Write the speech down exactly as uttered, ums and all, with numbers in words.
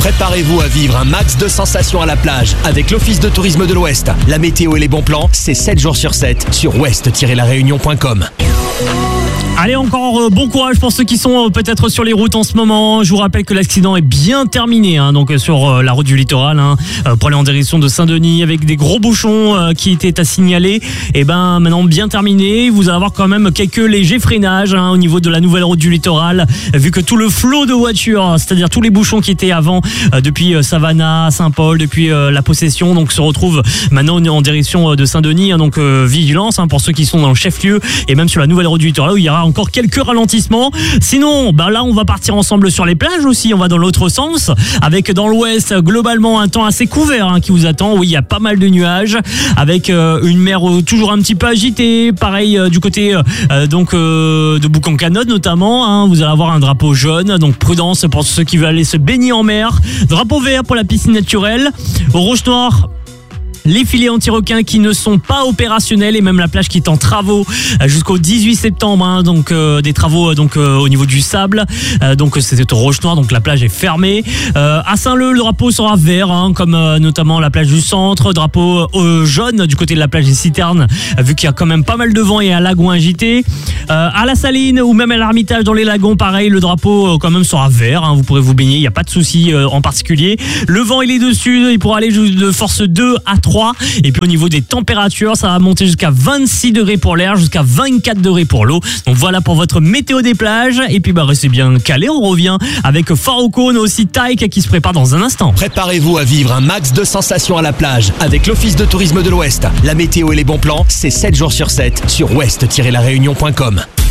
Préparez-vous à vivre un max de sensations à la plage avec l'Office de tourisme de l'Ouest. La météo et les bons plans, c'est sept jours sur sept sur ouest tiret la réunion point com. Allez, encore euh, bon courage pour ceux qui sont euh, peut-être sur les routes en ce moment. Je vous rappelle que l'accident est bien terminé, hein, donc euh, sur euh, la route du littoral, hein, euh, pour aller en direction de Saint-Denis avec des gros bouchons euh, qui étaient à signaler. Et ben maintenant bien terminé. Vous allez avoir quand même quelques légers freinages, hein, au niveau de la nouvelle route du littoral, vu que tout le flot de voitures, c'est-à-dire tous les bouchons qui étaient avant euh, depuis euh, Savannah, Saint-Paul, depuis euh, la Possession, donc se retrouvent maintenant en direction euh, de Saint-Denis. Hein, donc euh, vigilance, hein, pour ceux qui sont dans le chef-lieu et même sur la nouvelle route du littoral où il y aura encore quelques ralentissements. Sinon, bah là, on va partir ensemble sur les plages aussi. On va dans l'autre sens, avec dans l'ouest globalement un temps assez couvert, hein, qui vous attend. Oui, il y a pas mal de nuages, avec euh, une mer euh, toujours un petit peu agitée. Pareil euh, du côté euh, donc euh, de Boucan-Canode notamment. Hein, vous allez avoir un drapeau jaune, donc prudence pour ceux qui veulent aller se baigner en mer. Drapeau vert pour la piscine naturelle. Rouge noir, les filets anti-requins qui ne sont pas opérationnels, et même la plage qui est en travaux jusqu'au dix-huit septembre, hein, donc euh, des travaux donc euh, au niveau du sable, euh, donc c'est au Roche Noire, donc la plage est fermée. Euh, à Saint-Leu, le drapeau sera vert, hein, comme euh, notamment la plage du centre. Drapeau euh, jaune du côté de la plage des Citernes, euh, vu qu'il y a quand même pas mal de vent et un lagon agité. Euh, à la Saline ou même à l'Ermitage dans les lagons, pareil, le drapeau euh, quand même sera vert, hein, vous pourrez vous baigner, il n'y a pas de souci euh, en particulier. Le vent il est dessus, il pourra aller de force deux à trois. Et puis au niveau des températures, ça va monter jusqu'à vingt-six degrés pour l'air, jusqu'à vingt-quatre degrés pour l'eau. Donc voilà pour votre météo des plages. Et puis bah restez bien calés, on revient avec Farokone, aussi Taïk qui se prépare dans un instant. Préparez-vous à vivre un max de sensations à la plage avec l'Office de tourisme de l'Ouest. La météo et les bons plans, c'est sept jours sur sept sur ouest tiret la réunion point com.